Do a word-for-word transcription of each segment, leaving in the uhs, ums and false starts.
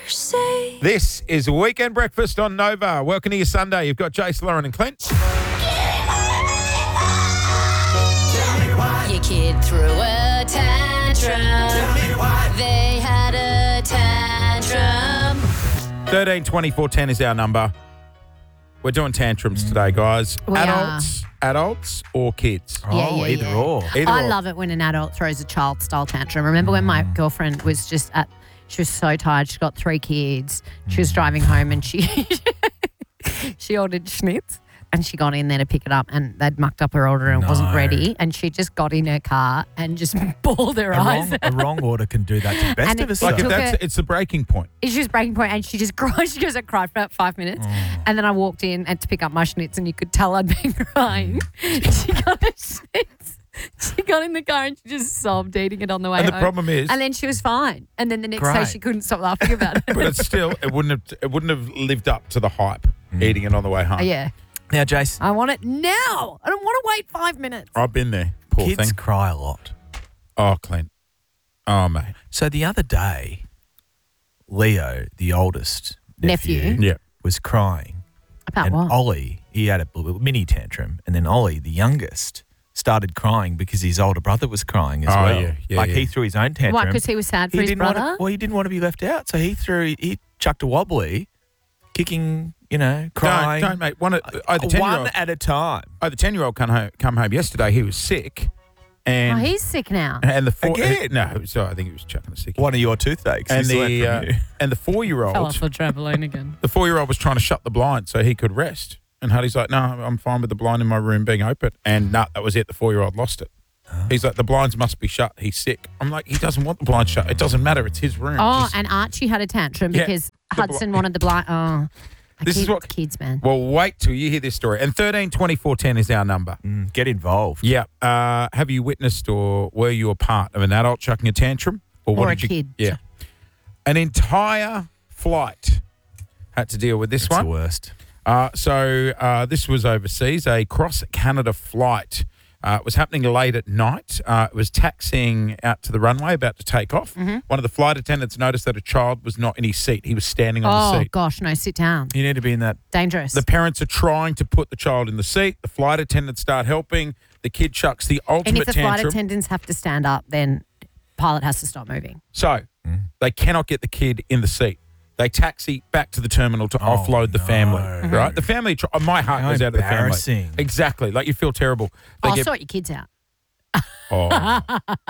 say. This is Weekend Breakfast on Nova. Welcome to your Sunday. You've got Jace, Lauren and Clint. Your kid threw a tantrum. They had a tantrum. thirteen twenty-four ten is our number. We're doing tantrums today, guys. We adults, adults or kids? Yeah, oh, yeah, either yeah. or. Either I or. love it when an adult throws a child-style tantrum. Remember when my girlfriend was just at, she was so tired. She got three kids. She was driving home and she she ordered schnitz and she got in there to pick it up and they'd mucked up her order and it wasn't No. ready. And she just got in her car and just bawled her A eyes wrong, out. a wrong order can do that to the best And of it- us. it Like if took that's, her- it's the breaking point. She was breaking point and she just cried. She goes, I cried for about five minutes. Oh. And then I walked in and to pick up my schnitz and you could tell I'd been crying. she got her schnitz. She got in the car and she just sobbed eating it on the way And the home. problem is, And then she was fine. And then the next day Great. she couldn't stop laughing about it. but it's still, it wouldn't have, it wouldn't have lived up to the hype. Eating it on the way home. yeah. Now, Jace, I want it now. I don't want to wait five minutes. I've been there. Poor kids thing. cry a lot. Oh, Clint. Oh, mate. So the other day, Leo, the oldest nephew, Nephew. Yeah. was crying. About and what? Ollie, he had a little mini tantrum. And then Ollie, the youngest, started crying because his older brother was crying as Oh, well. yeah, yeah, like yeah. he threw his own tantrum. Why? Because he was sad for he his didn't brother? want to, well, he didn't want to be left out. So he threw, he chucked a wobbly, kicking, you know, crying. Don't, don't, mate. One, of- oh, the ten-year-old, One at a time. oh, the ten-year-old come home, come home yesterday. He was sick. And Oh, he's sick now. and the four, Again? no, it was- oh, I think he was chucking a sick. One of your toothaches. And He's learnt the from uh, you. and the four-year-old, Fell off the trampoline again. the four-year-old was trying to shut the blind so he could rest. And Huddy's like, no, I'm fine with the blind in my room being open. And no, that was it. The four-year-old lost it. He's like, the blinds must be shut. He's sick. I'm like, he doesn't want the blinds shut. It doesn't matter. It's his room. Oh, Just- and Archie had a tantrum Yeah, because the bli- Hudson wanted the blind. Oh, This is kids, what- kids, man. well, wait till you hear this story. And thirteen twenty-four ten is our number. Mm, get involved. Yeah. Uh, have you witnessed or were you a part of an adult chucking a tantrum? Or what Or a did you, kid. Yeah. An entire flight had to deal with this It's one. the worst. Uh, so uh, this was overseas, a cross-Canada flight. Uh, it was happening late at night. Uh, it was taxiing out to the runway, about to take off. Mm-hmm. One of the flight attendants noticed that a child was not in his seat. He was standing on the Oh, seat. gosh, no, sit down. You need to be in that. Dangerous. The parents are trying to put the child in the seat. The flight attendants start helping. The kid chucks the and ultimate if the flight tantrum. attendants have to stand up, then pilot has to stop moving. So they cannot get the kid in the seat. They taxi back to the terminal to Oh, offload the no. family. Mhm. Right? The family. Tr- oh, my heart How goes out of the family. embarrassing. Exactly. Like you feel terrible. They Oh, get- sort your kids out. oh.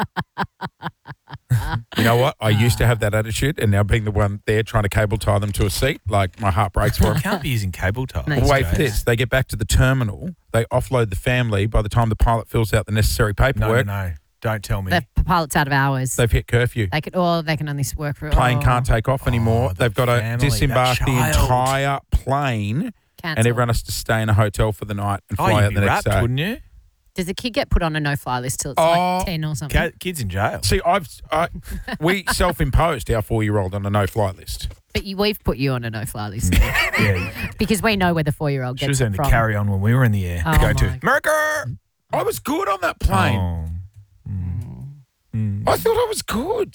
You know what? I used to have that attitude, and now being the one there trying to cable tie them to a seat, like my heart breaks for You them. can't be using cable ties. No, Wait for Jace. this. They get back to the terminal. They offload the family. By the time the pilot fills out the necessary No, no, paperwork, no. Don't tell me. The pilot's out of hours. they've hit curfew. They could, or they can only work for Plane oh, can't take off anymore. Oh, the They've got to family, that disembark the child. entire plane, cancel. and everyone has to stay in a hotel for the night and oh, fly you'd out be the next wrapped, day. wouldn't you? Does the kid get put on a no-fly list till it's Oh, like ten or something? Ca- Kids in jail. See, I've I, we self-imposed our four-year-old on a no-fly list. But you, we've put you on a no-fly list Yeah. because we know where the four-year-old She gets was it only from. carry on when we were in the air. Oh, to go my to God. America. I was good on that plane. Oh. Mm. I thought I was good.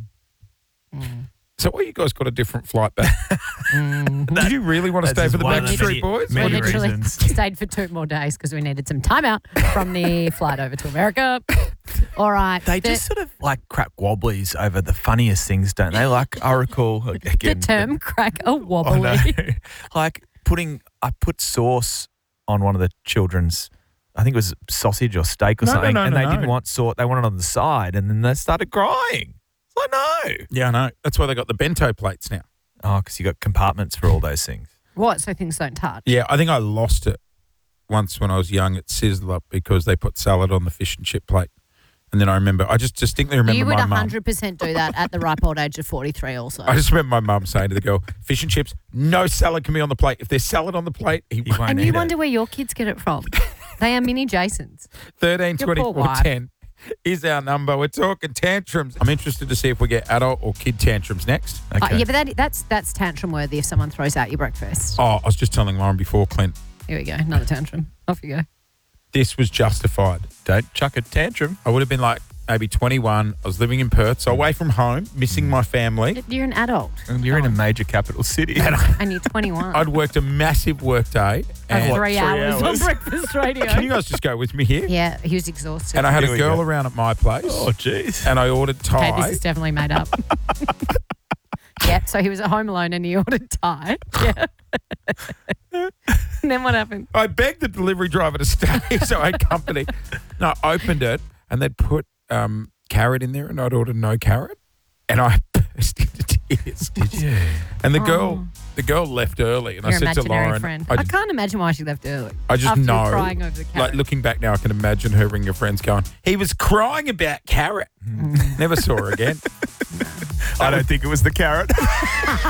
So, why you guys got a different flight back? Did you really want to That's stay for just the one of the Backstreet many- Boys? We many literally reasons. stayed for two more days because we needed some time out from the flight over to America. All right. They the, just sort of like crack wobblies over the funniest things, don't they? Like Oracle the again. term crack a I wobbly. know. Like putting, I put sauce on one of the children's, I think it was sausage or steak or No, no, something, no, and no, they no. didn't want sauce. They wanted it on the side, and then they started crying. It's like, no. Yeah, I know. That's why they got the bento plates now. Oh, because you got compartments for all those things. What? So things don't touch? Yeah, I think I lost it once when I was young at Sizzler because they put salad on the fish and chip plate. And then I remember, I just distinctly remember You would my mum. one hundred percent do that at the ripe old age of forty-three also. I just remember my mum saying to the girl, fish and chips, no salad can be on the plate. If there's salad on the plate, he You won't and eat you it. wonder where your kids get it from. They are mini Jasons. thirteen Your poor twenty-four wife. ten is our number. We're talking tantrums. I'm interested to see if we get adult or kid tantrums next. Uh, Okay. yeah, but that, that's that's tantrum worthy if someone throws out your breakfast. Oh, I was just telling Lauren before, Clint, Here we go. Another tantrum. Off you go. this was justified. Don't chuck a tantrum. I would have been like, maybe twenty-one. I was living in Perth, so away from home, missing my family. You're an adult. And you're in a major capital city. And I, And you're twenty-one. I'd worked a massive work day. Had And three, three hours, hours? on breakfast radio. can you guys just go with me here? Yeah, he was exhausted. And I had Here a we girl go. around at my place. Oh, jeez. And I ordered Thai. Okay, this is definitely made up. Yeah, so he was at home alone and he ordered Thai. Yeah. And then what happened? I begged the delivery driver to stay, so I had company. No, I opened it, and they'd put um, carrot in there, and I'd ordered no carrot, and I burst into tears. Did you? And the girl, the girl left early, and Your I said to imaginary Lauren, friend. I I, just, can't imagine why she left early. I just After know, crying over the carrot. like looking back now, I can imagine her ringing her friends, going, "He was crying about carrot." Never saw her again. I don't think it was the carrot.